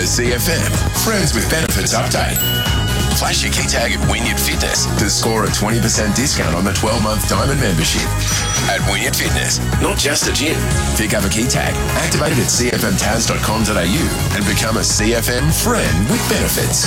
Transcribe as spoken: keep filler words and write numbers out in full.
C F M Friends with Benefits update. Flash your key tag at Wynyard Fitness to score a twenty percent discount on the twelve-month Diamond membership. At Wynyard Fitness, not just a gym. Pick up a key tag, activate it at c f m taz dot com dot a u and become a C F M friend with benefits.